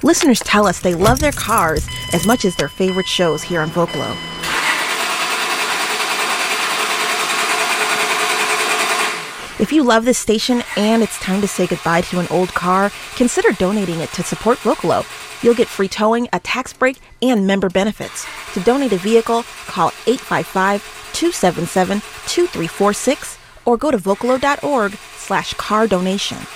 Listeners tell us they love their cars as much as their favorite shows here on Vocalo. If you love this station and it's time to say goodbye to an old car, consider donating it to support Vocalo. You'll get free towing, a tax break, and member benefits. To donate a vehicle, call 855-277-2346 or go to vocalo.org/car donation.